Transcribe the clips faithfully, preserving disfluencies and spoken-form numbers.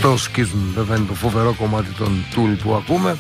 Αυτό σκίζουν, βέβαια είναι το φοβερό κομμάτι των Tool που ακούμε.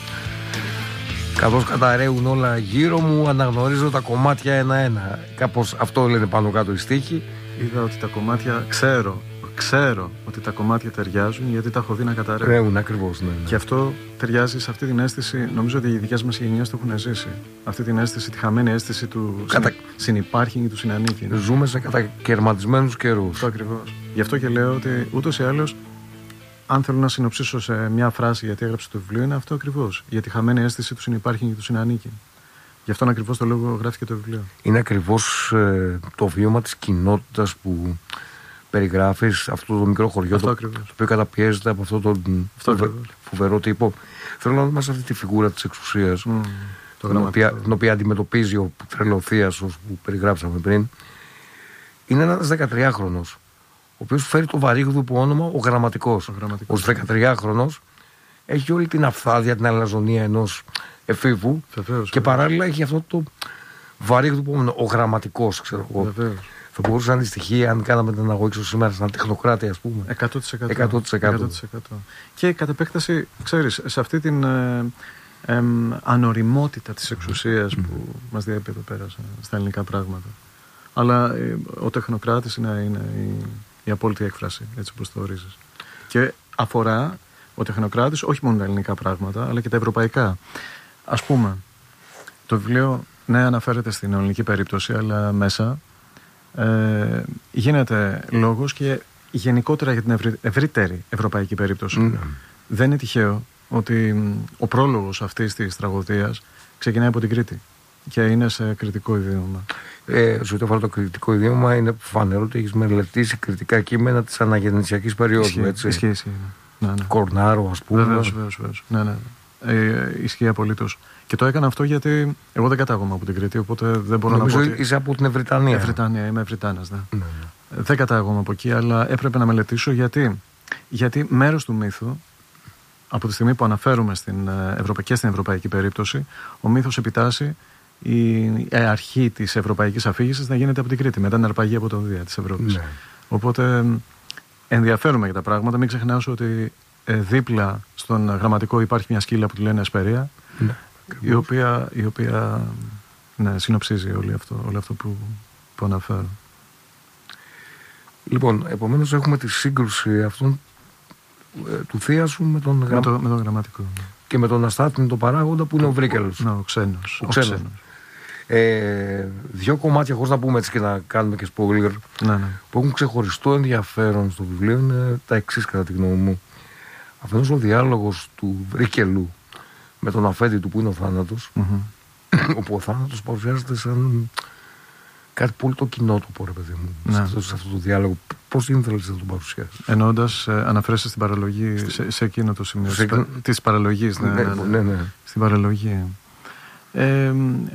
Καθώς καταραίουν όλα γύρω μου, αναγνωρίζω τα κομμάτια ένα-ένα. Κάπως αυτό λένε πάνω κάτω οι στίχοι. Είδα ότι τα κομμάτια, ξέρω, ξέρω ότι τα κομμάτια ταιριάζουν γιατί τα έχω δει να καταραίουν. Ακριβώς, ναι, ναι. Και αυτό ταιριάζει σε αυτή την αίσθηση, νομίζω ότι οι δικές μας γενιές το έχουν ζήσει. Αυτή την αίσθηση, τη χαμένη αίσθηση του Κατα... συνυπάρχει ή του συνανίκη. Ζούμε σε κατακαιρματισμένους καιρούς. Αυτό ακριβώς. Γι' αυτό και λέω ότι ούτως ή άλλως, αν θέλω να συνοψίσω σε μια φράση γιατί έγραψε το βιβλίο, είναι αυτό ακριβώς. Για τη χαμένη αίσθηση του συνυπάρχει και του συνανίκη. Γι' αυτόν ακριβώς το λόγο γράφηκε το βιβλίο. Είναι ακριβώς ε, το βίωμα της κοινότητας που περιγράφεις, αυτό το μικρό χωριό το, το οποίο καταπιέζεται από αυτό τον φοβε, φοβερό τύπο. Θέλω να δούμε σε αυτή τη φιγούρα της εξουσίας, mm, την, οποία, την οποία αντιμετωπίζει ο τρελοθίασος που περιγράψαμε πριν. Είναι ένας δεκατριάχρονος, ο οποίος φέρει το βαρύγδουπο όνομα ο Γραμματικός. Ο, ο δεκατριάχρονος έχει όλη την αυθάδεια, την αλαζονία ενός εφήβου βεβαίως, και βεβαίως. παράλληλα έχει αυτό το βαρύγδουπο όνομα ο Γραμματικός, ξέρω εγώ. Θα μπορούσε να αντιστοιχεί αν κάναμε την αγωγή σήμερα σαν τεχνοκράτη, ας πούμε. εκατό τοις εκατό. εκατό τοις εκατό. εκατό τοις εκατό. Και κατ' επέκταση, ξέρεις, σε αυτή την ε, ε, ανοριμότητα της εξουσίας mm. που μας διέπει εδώ πέρα στα ελληνικά πράγματα. Αλλά ε, ο τεχνοκράτης είναι, είναι η, η απόλυτη έκφραση, έτσι όπως το ορίζεις. Και αφορά ο τεχνοκράτης όχι μόνο τα ελληνικά πράγματα, αλλά και τα ευρωπαϊκά. Ας πούμε, το βιβλίο, ναι, αναφέρεται στην ελληνική περίπτωση, αλλά μέσα ε, γίνεται λόγος και γενικότερα για την ευρύ, ευρύτερη ευρωπαϊκή περίπτωση. Mm. Δεν είναι τυχαίο ότι ο πρόλογος αυτής της τραγωδίας ξεκινάει από την Κρήτη και είναι σε κριτικό ιδίωμα. Ε, σε ό,τι αφορά το κριτικό ιδίωμα, είναι φανερό ότι έχεις μελετήσει κριτικά κείμενα της αναγεννησιακής περίοδου. Ισχύει, έτσι. ισχύει, ισχύει. Ναι, ναι. Κορνάρο, ας πούμε. Βεβαίως, βεβαίως, βεβαίως. Ναι, ναι. Ε, ισχύει απολύτως. Και το έκανα αυτό γιατί εγώ δεν κατάγομαι από την Κρήτη, οπότε δεν μπορώ Νομίζω να πω. Ότι... είσαι από την Ευρυτανία. Ευρυτανία, είμαι Ευρυτάνας, ναι. Ναι, ναι. Δεν κατάγομαι από εκεί, αλλά έπρεπε να μελετήσω γιατί, γιατί μέρος του μύθου, από τη στιγμή που αναφέρουμε στην ευρωπαϊκή, και στην ευρωπαϊκή περίπτωση, ο μύθος επιτάσσει η αρχή της ευρωπαϊκής αφήγησης να γίνεται από την Κρήτη, μετά την αρπαγή από τον Δία της Ευρώπης. Ναι. Οπότε ενδιαφέρομαι για τα πράγματα. Μην ξεχνάω ότι ε, δίπλα στον Γραμματικό υπάρχει μια σκύλα που τη λένε Εσπερία, ναι, η οποία, η οποία ναι, συνοψίζει όλο αυτό, όλο αυτό που, που αναφέρω. Λοιπόν, επομένως έχουμε τη σύγκρουση αυτών ε, του Θίασου με τον, με, το, με τον Γραμματικό. Και με τον αστάθμητο παράγοντα που είναι ο Βρίκελος. Ναι, ο ξένος. Ο ξένος. Ε, δύο κομμάτια, χωρίς να πούμε έτσι και να κάνουμε και spoiler, ναι, ναι. που έχουν ξεχωριστό ενδιαφέρον στο βιβλίο είναι τα εξής κατά τη γνώμη μου. Αυτός ο διάλογος του Βρίκελου με τον αφέντη του που είναι ο θάνατος, mm-hmm. όπου ο θάνατος παρουσιάζεται σαν κάτι πολύ το κοινότοπο, ρε παιδί μου, ναι. σε, αυτό, σε αυτό το διάλογο. Πώς ήθελες να τον παρουσιάσεις? Εννοώντας, ε, αναφέρεσαι στην παραλογή, στη... σε, σε εκείνο το σημείο σε... της, της παραλογής. Ναι, ναι, ναι, ναι. ναι, ναι. Στην παραλογή. Ε,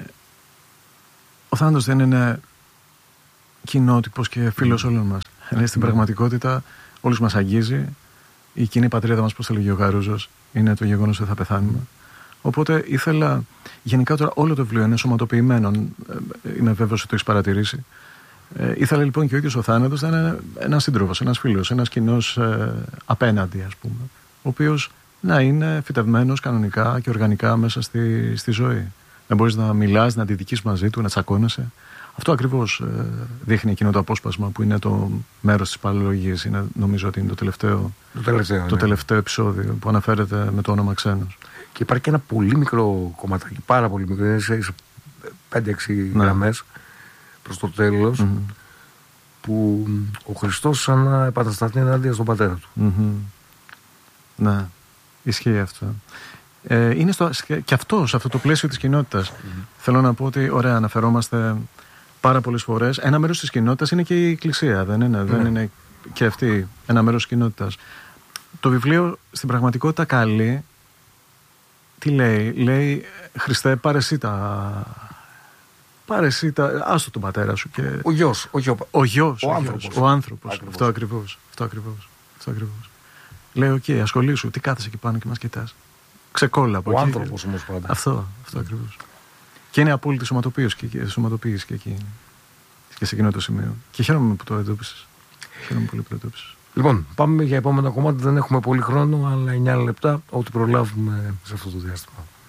ο θάνατος δεν είναι κοινότυπος και φίλος mm. όλων μας. Είναι στην mm. πραγματικότητα όλους μας αγγίζει. Η κοινή πατρίδα μας, πώς θα λέγει ο Γαρούζος, είναι το γεγονός ότι θα πεθάνουμε. Mm. Οπότε ήθελα, γενικά τώρα όλο το βιβλίο είναι σωματοποιημένο, είμαι βέβαιος ότι το έχεις παρατηρήσει. Ε, ήθελα λοιπόν και ο ίδιος ο θάνατος να είναι ένας σύντροφος, ένας φίλος, ένας κοινός ε, απέναντι, ας πούμε, ο οποίος να είναι φυτευμένος κανονικά και οργανικά μέσα στη, στη ζωή. Να μπορείς να μιλάς, να αντιδικείς μαζί του, να τσακώνεσαι. Αυτό ακριβώς ε, δείχνει εκείνο το απόσπασμα που είναι το μέρος της παραλογής. Είναι, νομίζω ότι είναι το τελευταίο, το τελευταίο, το ναι. τελευταίο επεισόδιο που αναφέρεται με το όνομα ξένος. Και υπάρχει και ένα πολύ μικρό κομματάκι, πάρα πολύ μικρό, είναι σε πέντε έξι ναι. γραμμές προς το τέλος, mm-hmm. που ο Χριστός σαν να επανασταθεί ενάντια στον πατέρα του. Mm-hmm. Ναι, ισχύει αυτό. Ε, είναι στο, και αυτό, σε αυτό το πλαίσιο της κοινότητας. Mm-hmm. Θέλω να πω ότι, ωραία, αναφερόμαστε πάρα πολλές φορές. Ένα μέρος της κοινότητας είναι και η Εκκλησία, δεν είναι, mm-hmm. δεν είναι και αυτή ένα μέρος της κοινότητας. Το βιβλίο στην πραγματικότητα καλεί, τι λέει, λέει Χριστέ, πάρε εσύ τα... Πάρε εσύ τα... Άστο τον πατέρα σου και... Ο γιος, ο, γιο... ο γιος, ο, ο άνθρωπος. Γιος, ο άνθρωπος. Ακριβώς. Αυτό ακριβώς, αυτό ακριβώς, αυτό ακριβώς. Λέει, οκ, okay, ασχολήσου, τι κάθεσαι εκεί πάνω και μας κοιτάς. Ξεκόλλα από ο εκεί. Ο άνθρωπος όμως πάντα. Αυτό, αυτό ακριβώς. Και είναι απόλυτη σωματοποίηση και, σωματοποίηση και εκεί και σε εκείνο το σημείο. Και χαίρομαι που το εντόπισες. Χαίρομαι πολύ που το εντόπισες. Λοιπόν, πάμε για επόμενο κομμάτι. Δεν έχουμε πολύ χρόνο, αλλά εννιά λεπτά, ό,τι προλάβουμε σε αυτό το διάστημα.